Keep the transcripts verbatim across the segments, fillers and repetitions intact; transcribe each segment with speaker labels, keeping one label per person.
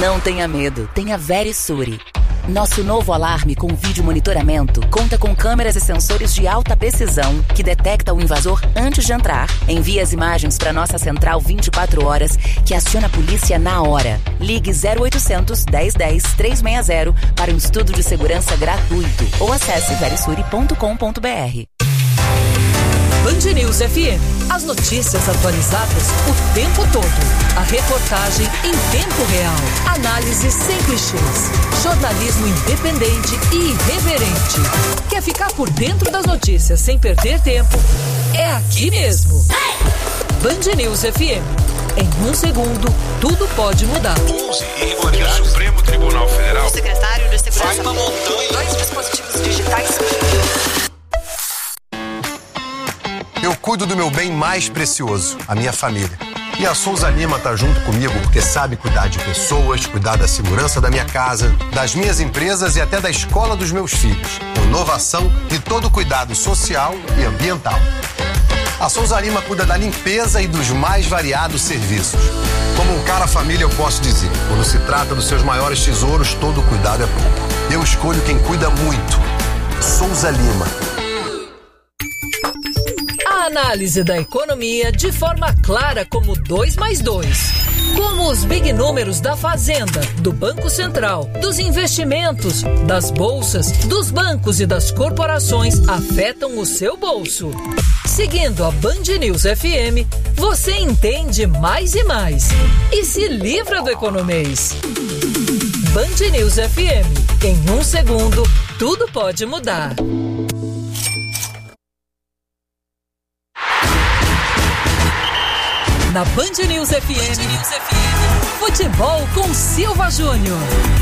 Speaker 1: Não tenha medo, tenha Verisure. Nosso novo alarme com vídeo monitoramento conta com câmeras e sensores de alta precisão que detecta o invasor antes de entrar, envia as imagens para nossa central vinte e quatro horas, que aciona a polícia na hora. Ligue zero oitocentos, dez, dez, trezentos e sessenta para um estudo de segurança gratuito ou acesse verisure ponto com ponto b r.
Speaker 2: Band News F M. As notícias atualizadas o tempo todo. A reportagem em tempo real. Análise sem clichês. Jornalismo independente e irreverente. Quer ficar por dentro das notícias sem perder tempo? É aqui mesmo. Band News F M. Em um segundo, tudo pode mudar.
Speaker 3: onze e o Supremo Tribunal Federal.
Speaker 4: O secretário de Segurança.
Speaker 3: Vai na montanha.
Speaker 4: Dois dispositivos digitais.
Speaker 5: Eu cuido do meu bem mais precioso, a minha família. E a Souza Lima tá junto comigo porque sabe cuidar de pessoas, cuidar da segurança da minha casa, das minhas empresas e até da escola dos meus filhos. Com inovação e todo cuidado social e ambiental. A Souza Lima cuida da limpeza e dos mais variados serviços. Como um cara família, eu posso dizer, quando se trata dos seus maiores tesouros, todo cuidado é pouco. Eu escolho quem cuida muito. Souza Lima.
Speaker 2: A análise da economia de forma clara como dois mais dois. Como os big números da Fazenda, do Banco Central, dos investimentos, das bolsas, dos bancos e das corporações afetam o seu bolso. Seguindo a Band News F M, você entende mais e mais. E se livra do economês. Band News F M. Em um segundo, tudo pode mudar. Na Band News F M, Band News F M, futebol com Silva Júnior.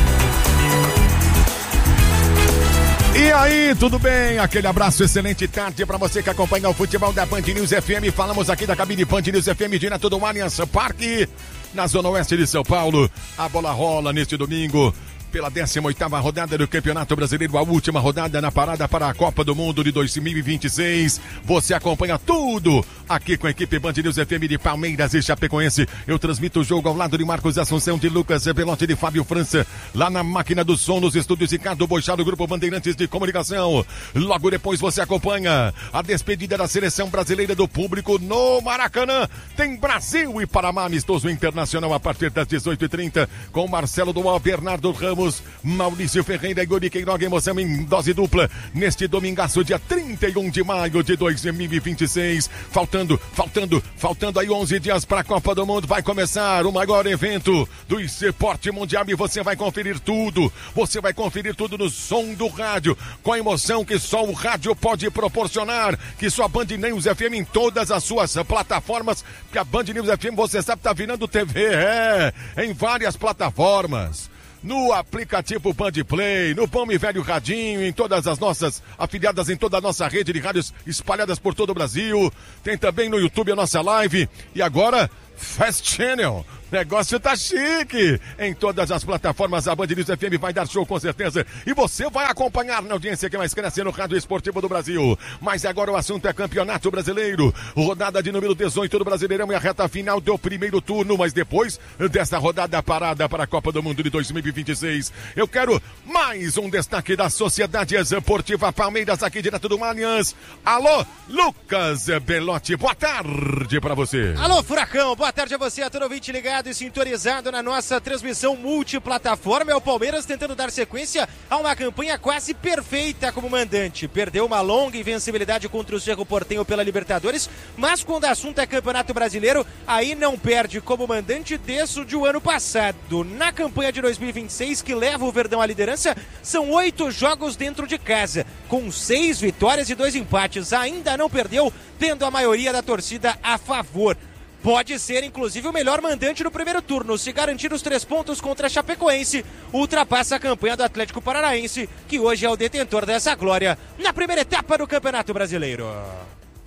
Speaker 6: E aí, tudo bem? Aquele abraço, excelente tarde para você que acompanha o futebol da Band News F M. Falamos aqui da cabine Band News F M, direto do Allianz Parque, na zona oeste de São Paulo. A bola rola neste domingo pela décima oitava rodada do Campeonato Brasileiro, a última rodada na parada para a Copa do Mundo de dois mil e vinte e seis. Você acompanha tudo aqui com a equipe Band News F M de Palmeiras e Chapecoense. Eu transmito o jogo ao lado de Marcos Assunção, de Lucas Belotti, de Fábio França, lá na máquina do som, nos estúdios Ricardo Boixá, do Grupo Bandeirantes de Comunicação. Logo depois você acompanha a despedida da seleção brasileira do público no Maracanã. Tem Brasil e Panamá, amistoso internacional a partir das dezoito e trinta, com Marcelo Dual, Bernardo Ramos, Maurício Ferreira e Guri Queiroga, emoção em dose dupla neste domingaço, dia trinta e um de maio de dois mil e vinte e seis. Faltando, faltando, faltando aí onze dias para a Copa do Mundo. Vai começar o maior evento do esporte mundial e você vai conferir tudo. Você vai conferir tudo no som do rádio, com a emoção que só o rádio pode proporcionar, que só a Band News F M em todas as suas plataformas, que a Band News F M, você sabe, tá virando T V, é, em várias plataformas. No aplicativo Band Play, no Bom e Velho Radinho, em todas as nossas afiliadas, em toda a nossa rede de rádios espalhadas por todo o Brasil. Tem também no YouTube a nossa live. E agora, Fast Channel. Negócio tá chique. Em todas as plataformas, a Band News F M vai dar show com certeza. E você vai acompanhar na audiência que mais cresce no Rádio Esportivo do Brasil. Mas agora o assunto é Campeonato Brasileiro. Rodada de número dezoito do Brasileirão e a reta final do primeiro turno. Mas depois desta rodada parada para a Copa do Mundo de dois mil e vinte e seis, eu quero mais um destaque da Sociedade Esportiva Palmeiras, aqui direto do Allianz. Alô, Lucas Belotti, boa tarde pra você.
Speaker 7: Alô, Furacão, boa tarde a você, a todo ouvinte ligado e sintonizado na nossa transmissão multiplataforma. É o Palmeiras tentando dar sequência a uma campanha quase perfeita como mandante. Perdeu uma longa invencibilidade contra o Cerro Porteño pela Libertadores, mas quando o assunto é Campeonato Brasileiro, aí não perde como mandante desde o ano passado. Na campanha de dois mil e vinte e seis, que leva o Verdão à liderança, são oito jogos dentro de casa, com seis vitórias e dois empates. Ainda não perdeu, tendo a maioria da torcida a favor. Pode ser, inclusive, o melhor mandante no primeiro turno. Se garantir os três pontos contra a Chapecoense, ultrapassa a campanha do Atlético Paranaense, que hoje é o detentor dessa glória na primeira etapa do Campeonato Brasileiro.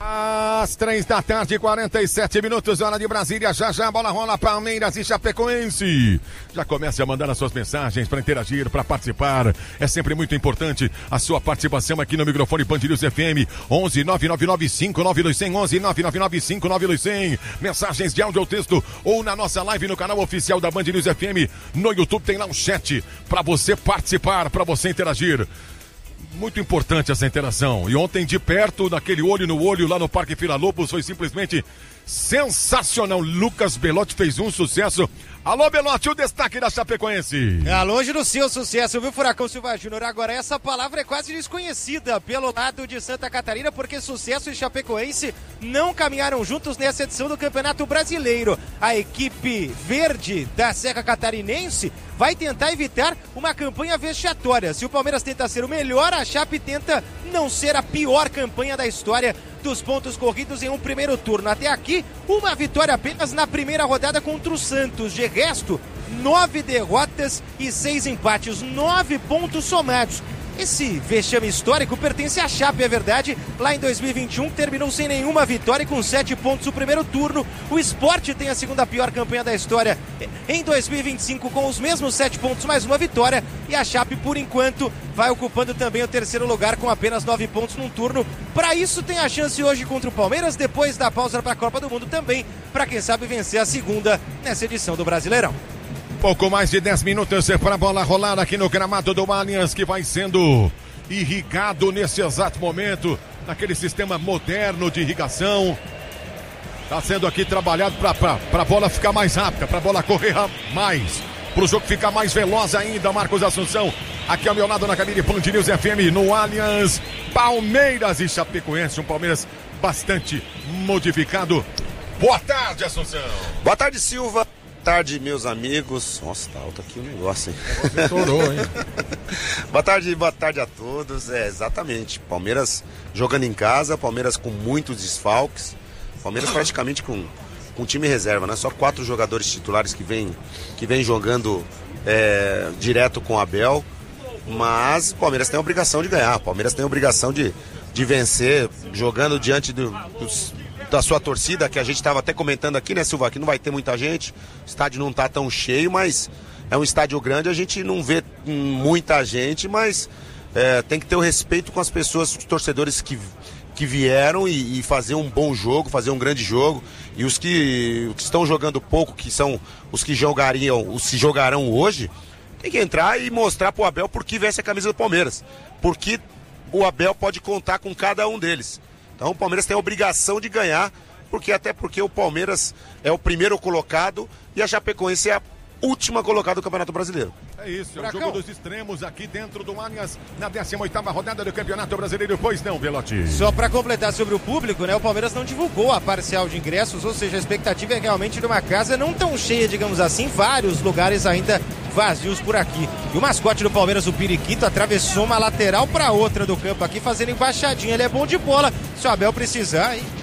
Speaker 6: Às três da tarde, quarenta e sete minutos, hora de Brasília. Já já a bola rola, Palmeiras e Chapecoense. Já comece a mandar as suas mensagens para interagir, para participar. É sempre muito importante a sua participação aqui no microfone Band News F M. onze nove nove nove cinco nove dois zero zero, onze nove nove nove cinco nove dois zero zero. Mensagens de áudio ou texto ou na nossa live no canal oficial da Band News F M. No YouTube tem lá um chat para você participar, para você interagir. Muito importante essa interação. E ontem de perto, naquele olho no olho lá no Parque Vila Lobos, foi simplesmente sensacional. Lucas Belotti fez um sucesso. Alô, Belotti, o destaque da Chapecoense.
Speaker 7: É, longe do seu sucesso, viu, Furacão Silva Júnior? Agora, essa palavra é quase desconhecida pelo lado de Santa Catarina, porque sucesso e Chapecoense não caminharam juntos nessa edição do Campeonato Brasileiro. A equipe verde da Serra Catarinense vai tentar evitar uma campanha vexatória. Se o Palmeiras tenta ser o melhor, a Chape tenta não ser a pior campanha da história dos pontos corridos em um primeiro turno. Até aqui, uma vitória apenas na primeira rodada contra o Santos. De resto, nove derrotas e seis empates, nove pontos somados. Esse vexame histórico pertence à Chape, é verdade. Lá em dois mil e vinte e um terminou sem nenhuma vitória e com sete pontos no primeiro turno. O Sport tem a segunda pior campanha da história em dois mil e vinte e cinco com os mesmos sete pontos mais uma vitória. E a Chape, por enquanto, vai ocupando também o terceiro lugar com apenas nove pontos num turno. Para isso tem a chance hoje contra o Palmeiras, depois da pausa para a Copa do Mundo também, para quem sabe vencer a segunda nessa edição do Brasileirão.
Speaker 6: Pouco mais de dez minutos para a bola rolar aqui no gramado do Allianz, que vai sendo irrigado nesse exato momento, naquele sistema moderno de irrigação. Está sendo aqui trabalhado para a bola ficar mais rápida, para a bola correr mais, para o jogo ficar mais veloz ainda. Marcos Assunção, aqui ao meu lado na cabine Band News F M, no Allianz. Palmeiras e Chapecoense, um Palmeiras bastante modificado. Boa tarde, Assunção.
Speaker 8: Boa tarde, Silva. Boa tarde, meus amigos. Nossa, tá alto aqui o negócio, hein?
Speaker 6: Você estourou, hein?
Speaker 8: Boa tarde, boa tarde a todos. É, exatamente. Palmeiras jogando em casa, Palmeiras com muitos desfalques. Palmeiras praticamente com, com time reserva, né? Só quatro jogadores titulares que vêm que vem jogando é, direto com o Abel. Mas o Palmeiras tem a obrigação de ganhar. O Palmeiras tem a obrigação de, de vencer, jogando diante do, dos... da sua torcida, que a gente estava até comentando aqui, né, Silva, que não vai ter muita gente, o estádio não tá tão cheio, mas é um estádio grande, a gente não vê muita gente, mas é, tem que ter o respeito com as pessoas, os torcedores que, que vieram e, e fazer um bom jogo, fazer um grande jogo, e os que, os que estão jogando pouco, que são os que jogariam, os que jogarão hoje, tem que entrar e mostrar pro Abel por que veste a camisa do Palmeiras, porque o Abel pode contar com cada um deles. Então o Palmeiras tem a obrigação de ganhar, porque até porque o Palmeiras é o primeiro colocado e a Chapecoense é a última colocada do Campeonato Brasileiro.
Speaker 6: É isso, é o jogo dos extremos aqui dentro do Allianz, na décima oitava rodada do Campeonato Brasileiro. Pois não, Belotti?
Speaker 7: Só para completar sobre o público, né? O Palmeiras não divulgou a parcial de ingressos, ou seja, a expectativa é realmente de uma casa não tão cheia, digamos assim, vários lugares ainda vazios por aqui. E o mascote do Palmeiras, o Periquito, atravessou uma lateral para outra do campo aqui, fazendo embaixadinha. Ele é bom de bola, se o Abel precisar, hein?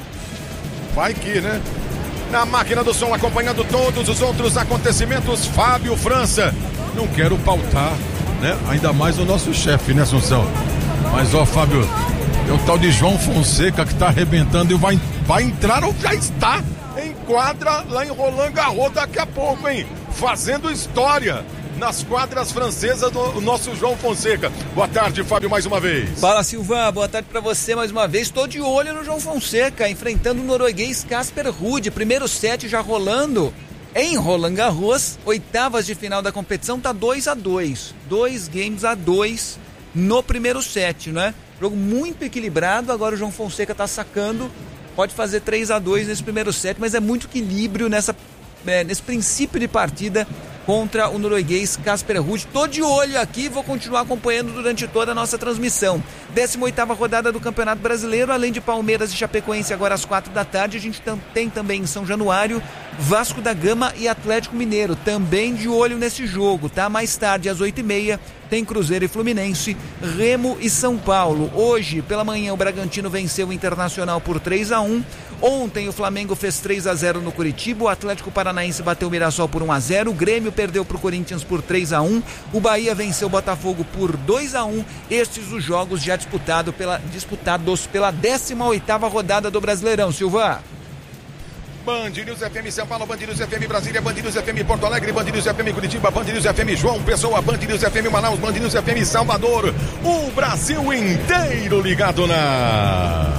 Speaker 6: Vai que, né? Na máquina do som, acompanhando todos os outros acontecimentos, Fábio França. Não quero pautar, né? Ainda mais o nosso chefe, né, Assunção? Mas, ó, Fábio, é o tal de João Fonseca que tá arrebentando e vai, vai entrar ou já está em quadra lá em Roland Garros daqui a pouco, hein? Fazendo história nas quadras francesas do nosso João Fonseca. Boa tarde, Fábio, mais uma vez.
Speaker 9: Fala, Silvan, boa tarde pra você mais uma vez. Estou de olho no João Fonseca, enfrentando o norueguês Casper Ruud. Primeiro set já rolando em Roland Garros, oitavas de final da competição, tá dois a dois. Dois games a dois no primeiro set, né? Jogo muito equilibrado, agora o João Fonseca tá sacando, pode fazer três a dois nesse primeiro set, mas é muito equilíbrio nessa, é, nesse princípio de partida contra o norueguês Casper Ruud. Tô de olho aqui, vou continuar acompanhando durante toda a nossa transmissão. décima oitava rodada do Campeonato Brasileiro, além de Palmeiras e Chapecoense agora às quatro da tarde, a gente tem também em São Januário Vasco da Gama e Atlético Mineiro, também de olho nesse jogo, tá? Mais tarde às oito e meia tem Cruzeiro e Fluminense, Remo e São Paulo. Hoje pela manhã o Bragantino venceu o Internacional por três a um, Ontem o Flamengo fez três a zero no Curitiba, o Atlético Paranaense bateu o Mirassol por um a zero, o Grêmio perdeu pro Corinthians por três a um, o Bahia venceu o Botafogo por dois a um. Estes os jogos já disputado pela, disputados pela décima oitava rodada do Brasileirão, Silva.
Speaker 6: Band News F M São Paulo, Band News F M Brasília, Band News F M Porto Alegre, Band News F M Curitiba, Band News F M João Pessoa, Band News F M Manaus, Band News F M Salvador. O Brasil inteiro ligado na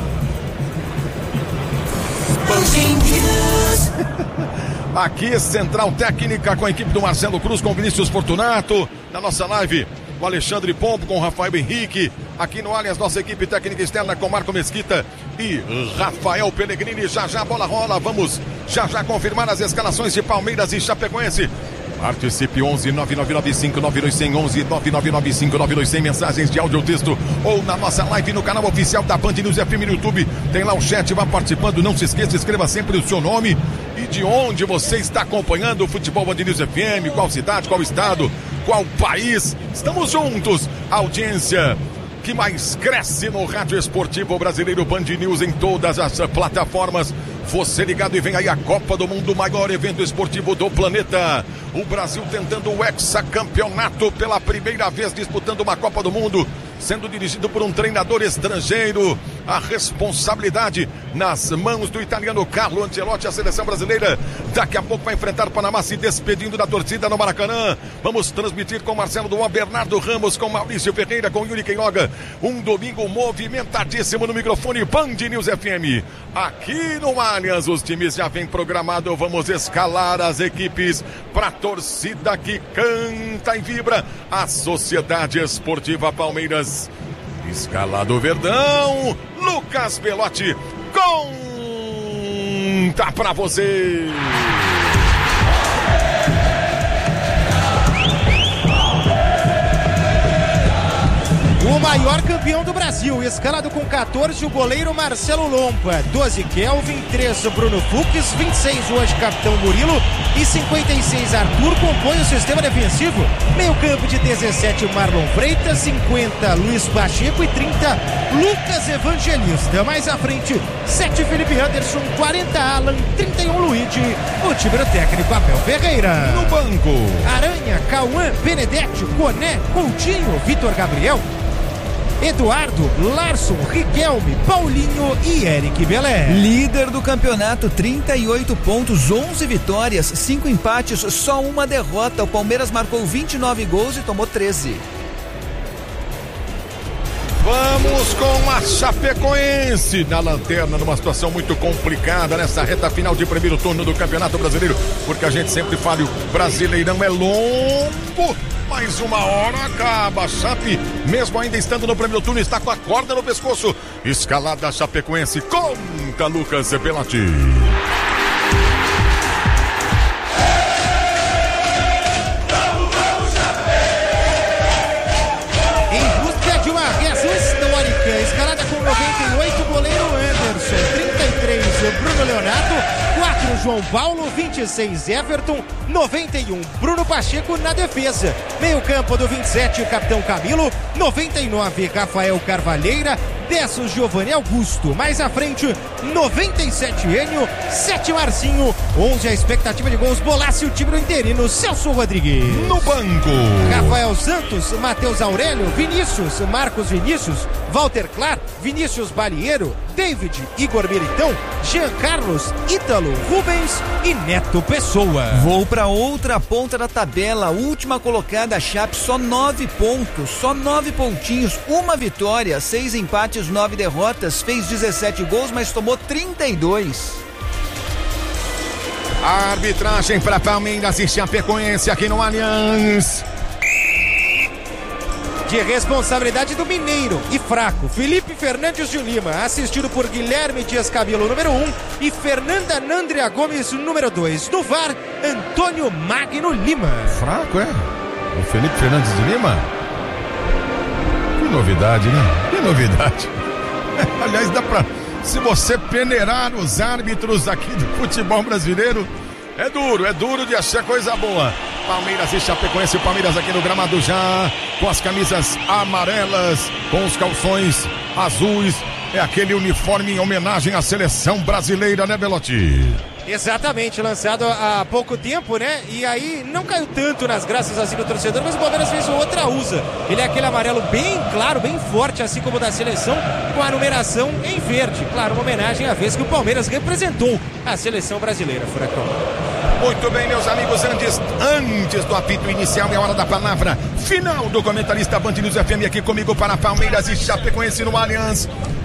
Speaker 6: aqui Central Técnica com a equipe do Marcelo Cruz, com Vinícius Fortunato. Na nossa live, o Alexandre Pombo com o Rafael Henrique. Aqui no Allianz, nossa equipe técnica externa com Marco Mesquita e Rafael Pellegrini. Já já a bola rola, vamos já já confirmar as escalações de Palmeiras e Chapecoense. Participe onze nove nove nove cinco nove dois zero zero onze nove nove nove cinco nove dois zero zero, mensagens de áudio ou texto ou na nossa live no canal oficial da Band News F M no YouTube. Tem lá o chat, vá participando, não se esqueça, escreva sempre o seu nome e de onde você está acompanhando o futebol Band News F M, qual cidade, qual estado, qual país. Estamos juntos, audiência que mais cresce no rádio esportivo brasileiro, Band News em todas as plataformas. Você ligado e vem aí a Copa do Mundo, o maior evento esportivo do planeta. O Brasil tentando o hexacampeonato pela primeira vez, disputando uma Copa do Mundo, sendo dirigido por um treinador estrangeiro. A responsabilidade nas mãos do italiano Carlo Ancelotti. A seleção brasileira daqui a pouco vai enfrentar o Panamá, se despedindo da torcida no Maracanã. Vamos transmitir com Marcelo Duan, Bernardo Ramos, com Maurício Ferreira, com Yuri Queiroga. Um domingo movimentadíssimo no microfone Band News F M. Aqui no Allianz, os times já vêm programado. Vamos escalar as equipes para a torcida que canta e vibra. A Sociedade Esportiva Palmeiras. Escalado Verdão, Lucas Belotti conta pra você.
Speaker 7: O maior campeão do Brasil, escalado com quatorze, o goleiro Marcelo Lompa, doze Kelvin, treze Bruno Fux, vinte e seis hoje capitão Murilo e cinquenta e seis Arthur compõe o sistema defensivo. Meio campo de dezessete Marlon Freitas, cinquenta Luiz Pacheco e trinta Lucas Evangelista. Mais à frente, sete Felipe Anderson, quarenta Alan, trinta e um Luigi. O time do técnico Abel Ferreira.
Speaker 6: No banco,
Speaker 7: Aranha, Cauã, Benedetti, Coné, Coutinho, Vitor Gabriel, Eduardo, Larson, Riquelme, Paulinho e Eric Belé.
Speaker 9: Líder do campeonato, trinta e oito pontos, onze vitórias, cinco empates, só uma derrota. O Palmeiras marcou vinte e nove gols e tomou treze.
Speaker 6: Vamos com a Chapecoense na lanterna, numa situação muito complicada nessa reta final de primeiro turno do Campeonato Brasileiro, porque a gente sempre fala, o Brasileirão é longo, mas uma hora acaba. A Chape, mesmo ainda estando no primeiro turno, está com a corda no pescoço. Escalada a Chapecoense, conta Lucas Belotti.
Speaker 7: Escalada com noventa e oito, goleiro Anderson, trinta e três Bruno Leonardo, quatro João Paulo, vinte e seis Everton, noventa e um Bruno Pacheco na defesa. Meio campo do vinte e sete, o capitão Camilo, noventa e nove Rafael Carvalheira, dez Giovanni Augusto. Mais à frente, noventa e sete Enio, sete Marcinho, onze a expectativa de gols, Bolasse o time do interino Celso Rodrigues.
Speaker 6: No banco,
Speaker 7: Rafael Santos, Matheus Aurélio, Vinícius, Marcos Vinícius, Walter Clar, Vinícius Balieiro, David, Igor Militão, Jean Carlos, Ítalo, Rubens e Neto Pessoa.
Speaker 9: Vou para outra ponta da tabela, última colocada, a Chape, só nove pontos, só nove pontinhos, uma vitória, seis empates, nove derrotas, fez dezessete gols, mas tomou trinta e dois.
Speaker 6: A arbitragem para Palmeiras e Chapecoense aqui no Allianz.
Speaker 7: De responsabilidade do mineiro e fraco, Felipe Fernandes de Lima, assistido por Guilherme Dias Cabelo, número um, e Fernanda Nandria Gomes, número dois. No V A R, Antônio Magno Lima.
Speaker 6: Fraco, é? O Felipe Fernandes de Lima? Que novidade, né? Que novidade. Aliás, dá pra... Se você peneirar os árbitros aqui do futebol brasileiro, é duro, é duro de achar coisa boa. Palmeiras e Chapecoense, o Palmeiras aqui no gramado já com as camisas amarelas, com os calções azuis, É aquele uniforme em homenagem à seleção brasileira, né, Belotti?
Speaker 7: Exatamente, lançado há pouco tempo, né? E aí não caiu tanto nas graças assim do torcedor, mas o Palmeiras fez outra usa. Ele é aquele amarelo bem claro, bem forte, assim como o da seleção, com a numeração em verde. Claro, uma homenagem à vez que o Palmeiras representou a seleção brasileira, Furacão.
Speaker 6: Muito bem, meus amigos, antes, antes do apito inicial, é hora da palavra final do comentarista Band News F M aqui comigo para Palmeiras e Chapecoense no Allianz.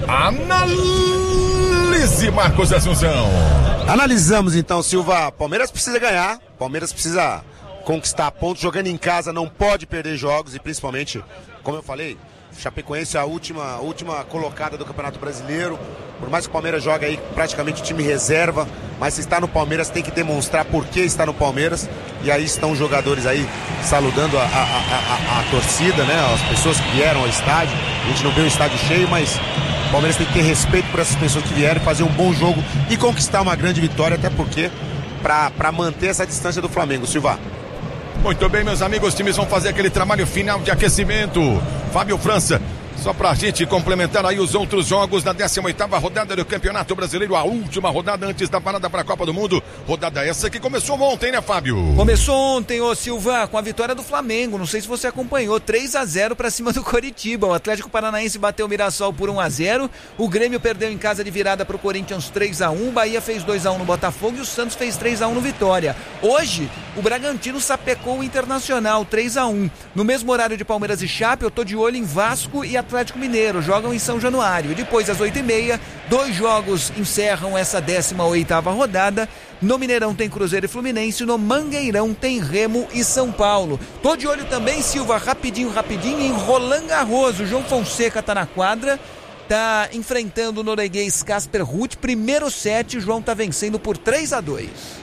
Speaker 6: Analise, Marcos Assunção.
Speaker 8: Analisamos então, Silva. Palmeiras precisa ganhar, Palmeiras precisa conquistar pontos, jogando em casa, não pode perder jogos e principalmente, como eu falei, Chapecoense é a última, a última colocada do Campeonato Brasileiro. Por mais que o Palmeiras jogue aí praticamente time reserva, mas se está no Palmeiras tem que demonstrar por que está no Palmeiras. E aí estão os jogadores aí saludando a, a, a, a, a torcida, né? As pessoas que vieram ao estádio. A gente não vê o estádio cheio, mas o Palmeiras tem que ter respeito por essas pessoas que vieram, fazer um bom jogo e conquistar uma grande vitória, até porque para manter essa distância do Flamengo, Silva.
Speaker 6: Muito bem, meus amigos, os times vão fazer aquele trabalho final de aquecimento. Fábio França, só pra gente complementar aí os outros jogos da décima oitava rodada do Campeonato Brasileiro, a última rodada antes da parada para a Copa do Mundo. Rodada essa que começou ontem, né, Fábio?
Speaker 9: Começou ontem, ô Silva, com a vitória do Flamengo. Não sei se você acompanhou, três a zero pra cima do Coritiba. O Atlético Paranaense bateu o Mirassol por um a zero. O Grêmio perdeu em casa de virada pro Corinthians três a um. O Bahia fez dois a um no Botafogo e o Santos fez três a um no Vitória. Hoje, o Bragantino sapecou o Internacional três a um. No mesmo horário de Palmeiras e Chape, eu tô de olho em Vasco e Atlético Mineiro. Jogam em São Januário. Depois, às oito e meia, dois jogos encerram essa décima oitava rodada. No Mineirão tem Cruzeiro e Fluminense. No Mangueirão tem Remo e São Paulo. Tô de olho também, Silva, rapidinho, rapidinho, em Roland Garros. O João Fonseca tá na quadra. Tá enfrentando o norueguês Casper Ruud. Primeiro set, o João tá vencendo por três a dois.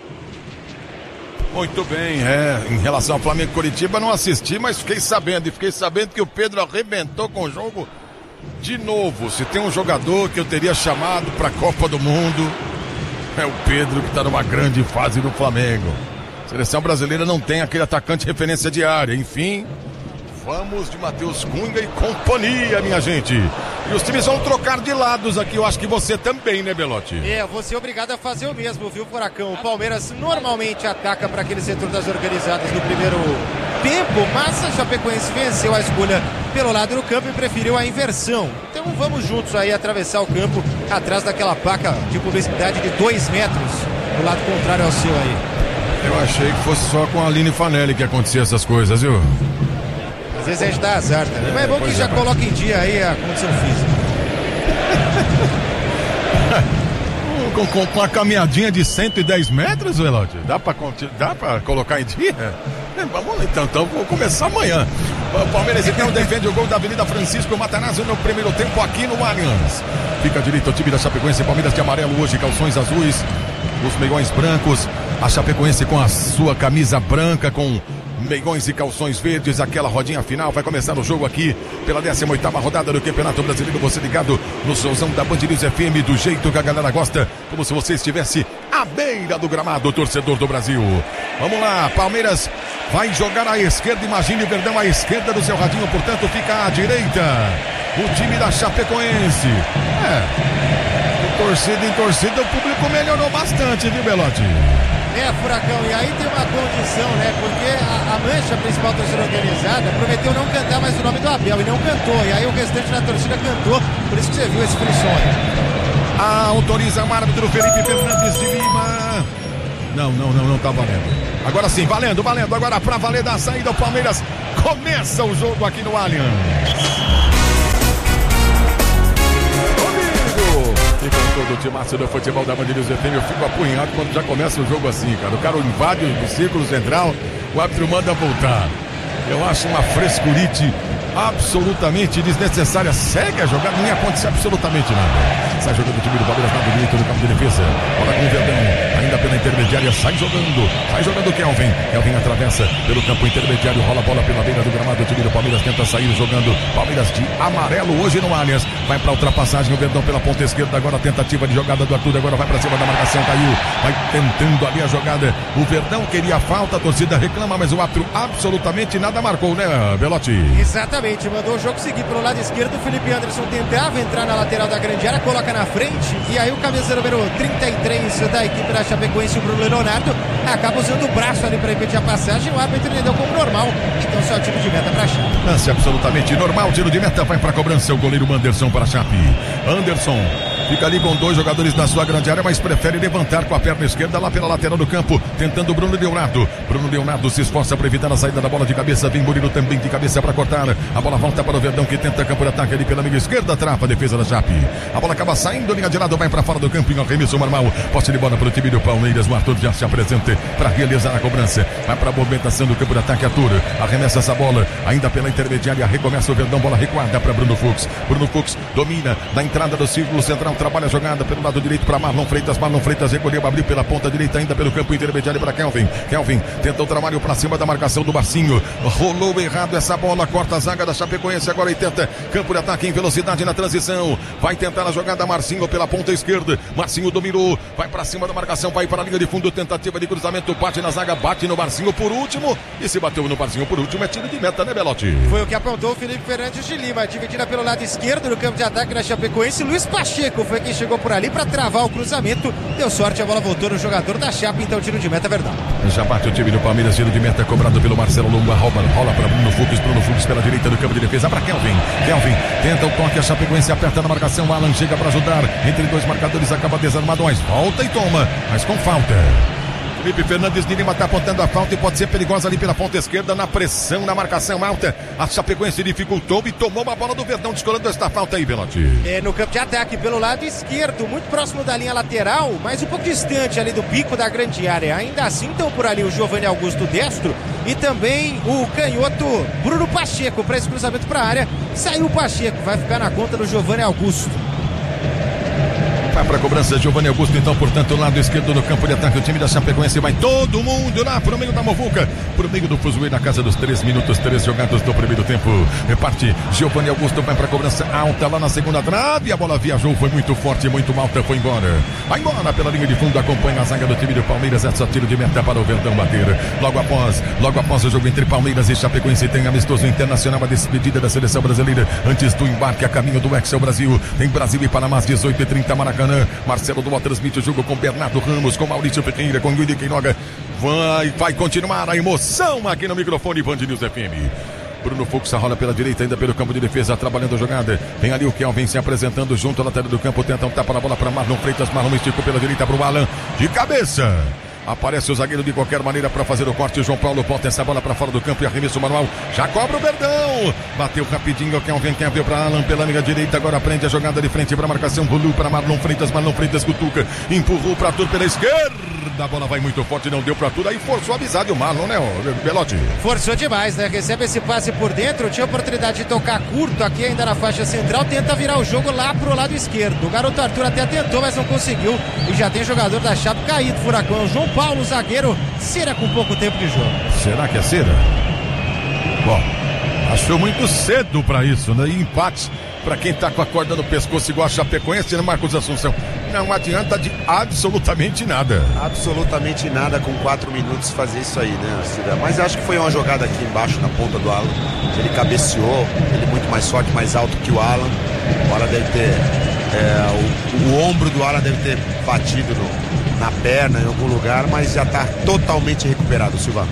Speaker 6: Muito bem, é, em relação ao Flamengo e Coritiba não assisti, mas fiquei sabendo, e fiquei sabendo que o Pedro arrebentou com o jogo de novo. Se tem um jogador que eu teria chamado para a Copa do Mundo, é o Pedro, que está numa grande fase do Flamengo. A seleção brasileira não tem aquele atacante referência diária, enfim... Vamos de Matheus Cunha e companhia, minha gente. E os times vão trocar de lados aqui. Eu acho que você também, né, Belotti?
Speaker 7: É, você é obrigado a fazer o mesmo, viu, Furacão? O Palmeiras normalmente ataca para aquele setor das organizadas no primeiro tempo, mas a Chapecoense venceu a escolha pelo lado do campo e preferiu a inversão. Então vamos juntos aí atravessar o campo atrás daquela placa de publicidade de dois metros do lado contrário ao seu aí.
Speaker 6: Eu achei que fosse só com a Aline Fanelli que acontecia essas coisas, viu?
Speaker 7: Às vezes a gente dá azar também, é, mas é bom que já é, coloca em dia aí a condição física.
Speaker 6: com, com, com a caminhadinha de cento e dez metros, Velote, dá pra, dá pra colocar em dia? É, vamos lá então, então vou começar amanhã. O Palmeiras então defende o gol da Avenida Francisco Matarazzo no primeiro tempo aqui no Allianz. Fica direito o time da Chapecoense, Palmeiras de amarelo hoje, calções azuis, os meiões brancos, a Chapecoense com a sua camisa branca, com meiões e calções verdes, aquela rodinha final. Vai começar o jogo aqui pela décima oitava rodada do Campeonato Brasileiro. Você ligado no somzão da Band News F M, do jeito que a galera gosta, como se você estivesse à beira do gramado, torcedor do Brasil. Vamos lá, Palmeiras vai jogar à esquerda, imagine o Verdão à esquerda do seu radinho, portanto fica à direita o time da Chapecoense. É, de torcida em torcida o público melhorou bastante, viu, Belotti?
Speaker 7: É, Furacão, e aí tem uma condição, né? Porque a, a mancha principal da torcida organizada prometeu não cantar mais o nome do Abel e não cantou. E aí o restante da torcida cantou, por isso que você viu esse frisson.
Speaker 6: Autoriza o árbitro Felipe Fernandes de Lima. Não, não, não, não tá valendo. Agora sim, valendo, valendo. Agora pra valer da saída, o Palmeiras começa o jogo aqui no Allianz. E com todo o timaço do futebol da Band News F M, eu fico apunhado quando já começa o jogo assim, cara. O cara invade o círculo central, o árbitro manda voltar. Eu acho uma frescurite absolutamente desnecessária. Segue a jogada, não ia acontecer absolutamente nada. Sai jogando o time do Palmeiras, lado direito do campo de defesa. Bola com o Verdão. ainda pela intermediária, sai jogando, sai jogando o Kelvin. Kelvin atravessa pelo campo intermediário, rola a bola pela beira do gramado, o time do Palmeiras tenta sair jogando, Palmeiras de amarelo hoje no Allianz, vai pra ultrapassagem, o Verdão pela ponta esquerda, agora tentativa de jogada do Arthur, agora vai pra cima da marcação, caiu, vai tentando ali a jogada, o Verdão queria falta, a torcida reclama, mas o árbitro absolutamente nada marcou, né, Belotti?
Speaker 7: Exatamente, mandou o jogo seguir pelo lado esquerdo, o Felipe Anderson tentava entrar na lateral da grande área, coloca na frente, e aí o camisa número trinta e três da equipe da Chapecoense, o Bruno Leonardo, acaba usando o braço ali para impedir a passagem, o árbitro entendeu como normal, então só o tiro de meta para a Chape.
Speaker 6: Lance absolutamente normal, tiro de meta, vai para a cobrança, o goleiro Anderson para a Chape. Anderson fica ali com dois jogadores na sua grande área, mas prefere levantar com a perna esquerda lá pela lateral do campo, tentando o Bruno Leonardo. Bruno Leonardo se esforça para evitar a saída da bola de cabeça, vem Murilo também de cabeça para cortar, a bola volta para o Verdão que tenta campo de ataque ali pela meia esquerda, trava a defesa da Chape. A bola acaba saindo, linha de lado, vai para fora do campo, em arremesso normal, posse de bola para o time do Palmeiras, o Arthur já se apresenta para realizar a cobrança, vai para a movimentação do campo de ataque, Arthur arremessa essa bola, ainda pela intermediária, recomeça o Verdão, bola recuada para Bruno Fux, Bruno Fux domina na entrada do círculo central, trabalha a jogada pelo lado direito para Marlon Freitas, Marlon Freitas recolheu, abriu pela ponta direita, ainda pelo campo intermediário para Kelvin, Kelvin tenta o trabalho para cima da marcação do Marcinho, rolou errado essa bola, corta a zaga da Chapecoense, agora e tenta campo de ataque em velocidade na transição, vai tentar a jogada Marcinho pela ponta esquerda, Marcinho dominou, vai para cima da marcação, vai para a linha de fundo, tentativa de cruzamento, bate na zaga, bate no Marcinho por último, e se bateu no Marcinho por último, é tiro de meta, né, Belotti?
Speaker 7: Foi o que apontou o Felipe Fernandes de Lima, dividida pelo lado esquerdo no campo de ataque da Chapecoense, Luiz Pacheco foi quem chegou por ali para travar o cruzamento, deu sorte, a bola voltou no jogador da Chape, então tiro de meta é verdade.
Speaker 6: Já bate o time do Palmeiras, tiro de meta cobrado pelo Marcelo Lomba, rola, rola para Bruno Fux, Bruno Fux pela direita do campo de defesa para Kelvin, Kelvin tenta o toque, a Chapecoense aperta na marcação, Alan chega para ajudar, entre dois marcadores acaba desarmado, mas volta e toma, mas com falta. Felipe Fernandes de Lima está apontando a falta e pode ser perigosa ali pela ponta esquerda, na pressão, na marcação alta. A Chapecoense dificultou e tomou uma bola do Verdão, descolando esta falta aí, Belotti.
Speaker 7: É, no campo de ataque, pelo lado esquerdo, muito próximo da linha lateral, mas um pouco distante ali do pico da grande área. Ainda assim, estão por ali o Giovanni Augusto destro e também o canhoto Bruno Pacheco para esse cruzamento para a área. Saiu o Pacheco, vai ficar na conta do Giovanni Augusto.
Speaker 6: Vai para a cobrança, Giovanni Augusto, então, portanto, lado esquerdo do campo de ataque, o time da Chapecoense vai todo mundo lá pro meio da Movuca, pro meio do Fuzuê, na casa dos três minutos, três jogados do primeiro tempo. Reparte, Giovanni Augusto vai para a cobrança alta lá na segunda trave, a bola viajou, foi muito forte, muito alta, foi embora. Vai embora pela linha de fundo, acompanha a zaga do time do Palmeiras, é só tiro de meta para o Verdão bater. Logo após, logo após o jogo entre Palmeiras e Chapecoense, tem amistoso internacional, a despedida da seleção brasileira, antes do embarque a caminho do Excel Brasil, tem Brasil e Panamá, às dezoito e trinta, Maracanã. Marcelo Duval transmite o jogo com Bernardo Ramos, com Maurício Ferreira, com Guilherme Queiroga. Vai, vai continuar a emoção aqui no microfone Band News F M. Bruno Fux rola pela direita, ainda pelo campo de defesa, trabalhando a jogada. Tem ali o Kelvin se apresentando junto à lateral do campo, tenta um tapa na bola para Marlon Freitas. Marlon esticou pela direita para o Alan, de cabeça. Aparece o zagueiro de qualquer maneira para fazer o corte. O João Paulo bota essa bola para fora do campo e arremesso manual. Já cobra o Verdão. Bateu rapidinho. Kelvin Kelvin para Alan pela linha direita. Agora prende a jogada de frente para a marcação. Rolou para Marlon Freitas. Marlon Freitas cutuca. Empurrou para Arthur pela esquerda. A bola vai muito forte. Não deu para tudo. Aí forçou a amizade o Marlon, né, Belotti?
Speaker 7: Forçou demais, né? Recebe esse passe por dentro. Tinha oportunidade de tocar curto aqui ainda na faixa central. Tenta virar o jogo lá pro lado esquerdo. O garoto Arthur até tentou, mas não conseguiu. E já tem jogador da Chape caído. Furacão. João Paulo, zagueiro. Cera com pouco tempo de jogo.
Speaker 6: Será que é Cera? Bom, achou muito cedo pra isso, né? E empate pra quem tá com a corda no pescoço igual a Chapecoense, né, Marcos Assunção? Não adianta de absolutamente nada.
Speaker 8: Absolutamente nada com quatro minutos fazer isso aí, né, Cida? Mas acho que foi uma jogada aqui embaixo na ponta do Alan. Ele cabeceou, ele muito mais forte, mais alto que o Alan. O Alan deve ter. É, o, o ombro do Alan deve ter batido no, na perna em algum lugar, mas já está totalmente recuperado, Silva.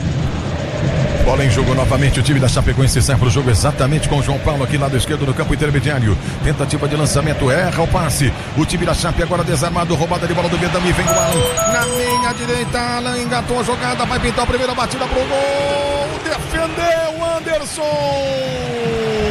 Speaker 6: Bola em jogo novamente, o time da Chapecoense sai pro jogo exatamente com o João Paulo aqui lado esquerdo do campo intermediário. Tentativa de lançamento, erra o passe. O time da Chape agora desarmado, roubada de bola do Verdão e vem o Alan. Na linha direita, Alan engatou a jogada, vai pintar a primeira batida pro gol. Defendeu o Anderson.